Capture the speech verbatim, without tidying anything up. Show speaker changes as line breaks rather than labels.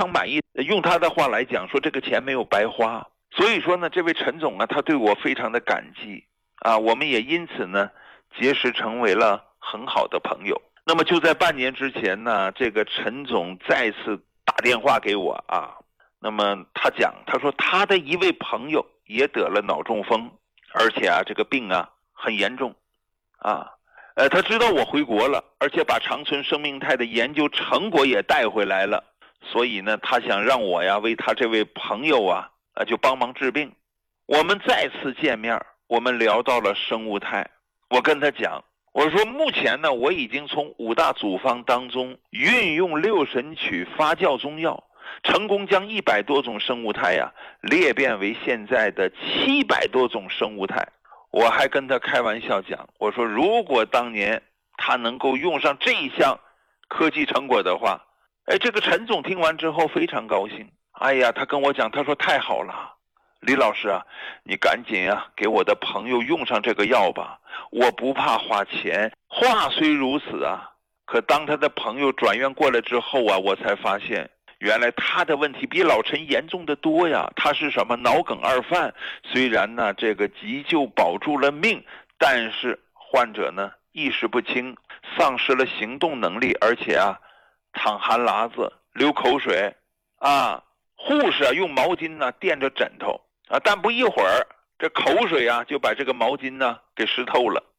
常满意，用他的话来讲说这个钱没有白花。所以说呢，这位陈总啊，他对我非常的感激啊，我们也因此呢结识成为了很好的朋友。那么就在半年之前呢，这个陈总再次打电话给我啊，那么他讲，他说他的一位朋友也得了脑中风，而且啊这个病啊很严重啊，呃他知道我回国了，而且把长春生命态的研究成果也带回来了，所以呢他想让我呀为他这位朋友啊啊就帮忙治病。我们再次见面，我们聊到了生物态，我跟他讲，我说目前呢我已经从五大组方当中运用六神曲发酵中药，成功将一百多种生物态呀裂变为现在的七百多种生物态。我还跟他开玩笑讲，我说如果当年他能够用上这一项科技成果的话，哎，这个陈总听完之后非常高兴。哎呀，他跟我讲，他说太好了，李老师啊，你赶紧啊给我的朋友用上这个药吧，我不怕花钱。话虽如此啊，可当他的朋友转院过来之后啊，我才发现原来他的问题比老陈严重的多呀。他是什么脑梗二犯，虽然呢这个急救保住了命，但是患者呢意识不清，丧失了行动能力，而且啊淌汗喇子流口水啊，护士啊用毛巾呢垫着枕头啊，但不一会儿这口水啊就把这个毛巾呢给湿透了。